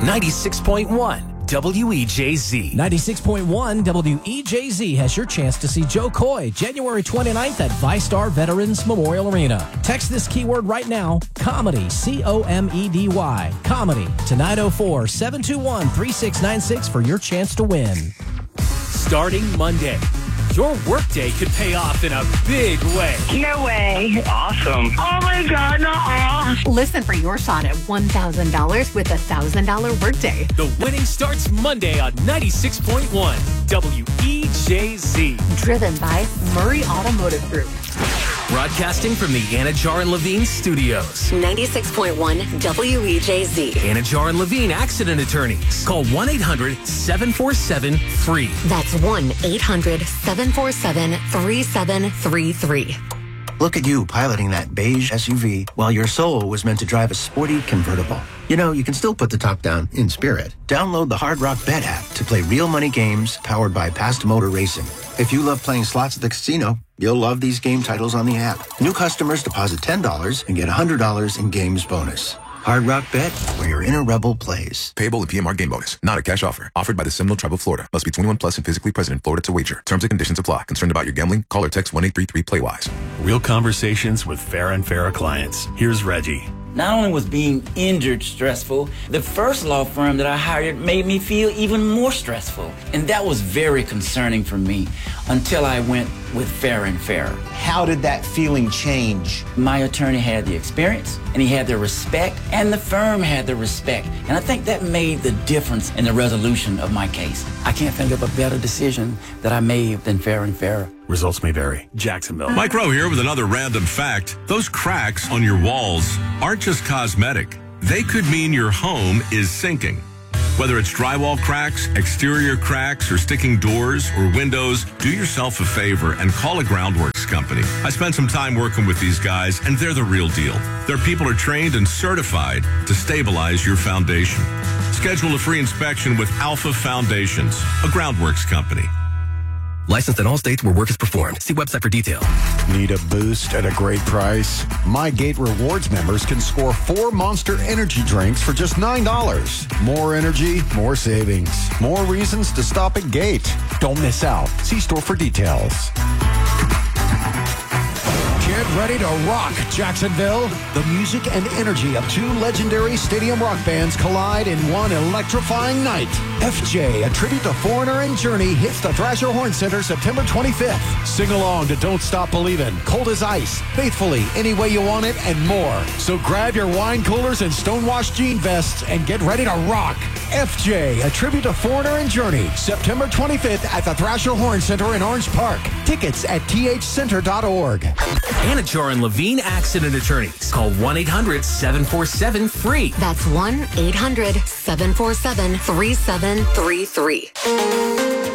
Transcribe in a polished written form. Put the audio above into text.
96.1 WEJZ. 96.1 WEJZ has your chance to see Joe Coy January 29th at ViStar Veterans Memorial Arena. Text this keyword right now, comedy, COMEDY, comedy, to 904-721-3696 for your chance to win. Starting Monday, your workday could pay off in a big way. No way. Awesome. Oh my God, no. Listen for your shot at $1,000 with a $1,000 workday. The winning starts Monday on 96.1 WEJZ. Driven by Murray Automotive Group. Broadcasting from the Anajar and Levine studios. 96.1 WEJZ. Anajar and Levine Accident Attorneys. Call 1-800-747-FREE. That's 1-800-747-3733. Look at you piloting that beige SUV while your soul was meant to drive a sporty convertible. You know, you can still put the top down in spirit. Download the Hard Rock Bet app to play real money games powered by Past Motor Racing. If you love playing slots at the casino, you'll love these game titles on the app. New customers deposit $10 and get $100 in games bonus. Hard Rock Bet, where your inner rebel plays. Payable in PMR game bonus. Not a cash offer. Offered by the Seminole Tribe of Florida. Must be 21 plus and physically present in Florida to wager. Terms and conditions apply. Concerned about your gambling? Call or text 1-833-PLAY-WISE. Real conversations with Farrah and Farrah clients. Here's Reggie. Not only was being injured stressful, the first law firm that I hired made me feel even more stressful. And that was very concerning for me until I went with Farrah and Farrah. How did that feeling change? My attorney had the experience, and he had the respect, and the firm had the respect. And I think that made the difference in the resolution of my case. I can't think of a better decision that I made than Farrah and Farrah. Results may vary. Jacksonville. Mike Rowe here with another random fact. Those cracks on your walls aren't just cosmetic. They could mean your home is sinking. Whether it's drywall cracks, exterior cracks, or sticking doors or windows, do yourself a favor and call a Groundworks company. I spent some time working with these guys, and they're the real deal. Their people are trained and certified to stabilize your foundation. Schedule a free inspection with Alpha Foundations, a Groundworks company. Licensed in all states where work is performed. See website for details. Need a boost at a great price? MyGate Rewards members can score 4 Monster Energy drinks for just $9. More energy, more savings. More reasons to stop at Gate. Don't miss out. See store for details. Get ready to rock, Jacksonville. The music and energy of 2 legendary stadium rock bands collide in one electrifying night. FJ, a tribute to Foreigner and Journey, hits the Thrasher Horn Center September 25th. Sing along to Don't Stop Believin', Cold as Ice, Faithfully, Any Way You Want It, and more. So grab your wine coolers and stonewashed jean vests and get ready to rock. FJ, a tribute to Foreigner and Journey, September 25th at the Thrasher Horn Center in Orange Park. Tickets at thcenter.org. Anajar and Levine Accident Attorneys. Call 1-800-747-FREE. That's 1-800-747-3733.